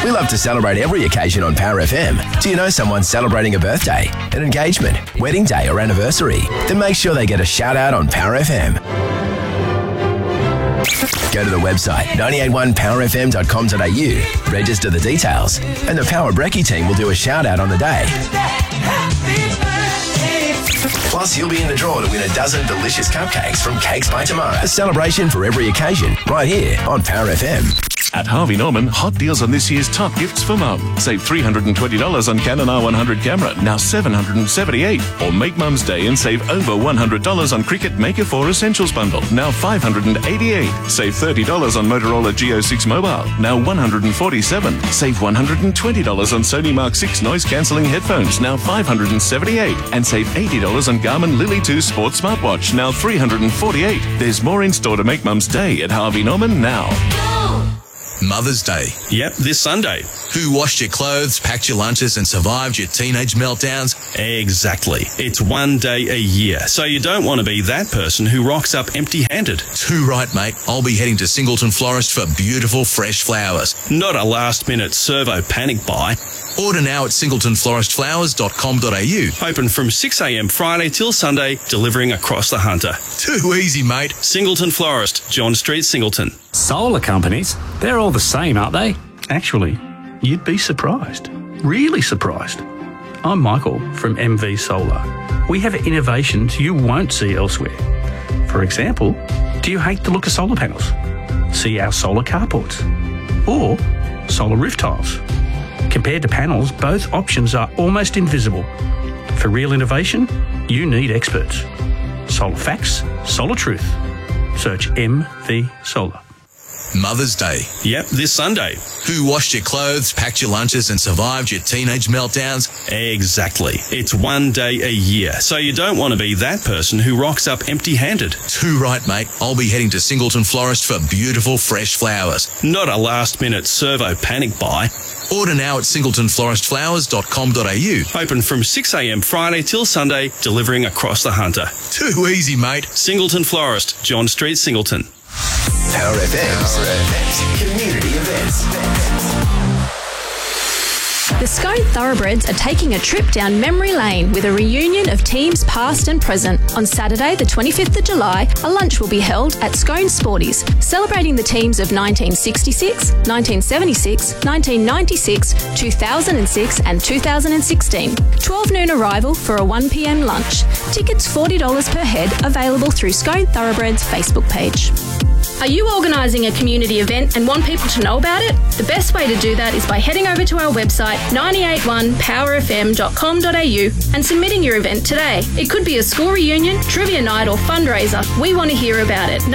We love to celebrate every occasion on Power FM. Do you know someone celebrating a birthday, an engagement, wedding day or anniversary? Then make sure they get a shout out on Power FM. Go to the website 981powerfm.com.au, register the details, and the Power Brekkie team will do a shout out on the day. Plus, you'll be in the draw to win a dozen delicious cupcakes from Cakes by Tomorrow. A celebration for every occasion, right here on Power FM. At Harvey Norman, hot deals on this year's top gifts for mum. Save $320 on Canon R100 camera, now $778. Or make Mum's Day and save over $100 on Cricut Maker 4 Essentials bundle, now $588. Save $30 on Motorola Geo6 mobile, now $147. Save $120 on Sony Mark 6 noise cancelling headphones, now $578. And save $80 on Garmin Lily 2 Sports smartwatch, now $348. There's more in store to make Mum's Day at Harvey Norman now. Mother's Day. Yep, this Sunday. Who washed your clothes, packed your lunches and survived your teenage meltdowns? Exactly. It's one day a year, so you don't want to be that person who rocks up empty-handed. Too right, mate. I'll be heading to Singleton Florist for beautiful fresh flowers. Not a last-minute servo panic buy. Order now at singletonfloristflowers.com.au. Open from 6 a.m. Friday till Sunday, delivering across the Hunter. Too easy, mate. Singleton Florist, John Street, Singleton. Solar companies, they're all the same, aren't they? Actually, you'd be surprised. Really surprised. I'm Michael from MV Solar. We have innovations you won't see elsewhere. For example, do you hate the look of solar panels? See our solar carports or solar roof tiles. Compared to panels, both options are almost invisible. For real innovation, you need experts. Solar facts, solar truth. Search MV Solar. Mother's Day. Yep, this Sunday. Who washed your clothes, packed your lunches and survived your teenage meltdowns? Exactly. It's one day a year, so you don't want to be that person who rocks up empty-handed. Too right, mate. I'll be heading to Singleton Florist for beautiful fresh flowers. Not a last-minute servo panic buy. Order now at singletonfloristflowers.com.au. Open from 6 a.m. Friday till Sunday, delivering across the Hunter. Too easy, mate. Singleton Florist, John Street, Singleton. Power FM's community events. The Scone Thoroughbreds are taking a trip down memory lane with a reunion of teams past and present. On Saturday, the 25th of July, a lunch will be held at Scone Sporties, celebrating the teams of 1966, 1976, 1996, 2006 and 2016. 12 noon arrival for a 1 p.m. lunch. Tickets $40 per head, available through Scone Thoroughbreds Facebook page. Are you organising a community event and want people to know about it? The best way to do that is by heading over to our website 981powerfm.com.au and submitting your event today. It could be a school reunion, trivia night or fundraiser. We want to hear about it.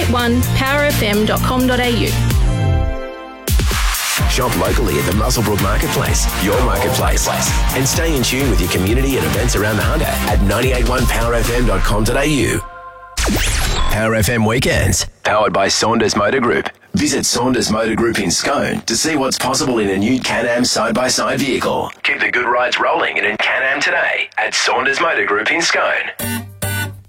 981powerfm.com.au. Shop locally at the Muswellbrook Marketplace, your marketplace. And stay in tune with your community and events around the Hunter at 981powerfm.com.au. Power FM Weekends, powered by Saunders Motor Group. Visit Saunders Motor Group in Scone to see what's possible in a new Can-Am side-by-side vehicle. Keep the good rides rolling in a Can-Am today at Saunders Motor Group in Scone.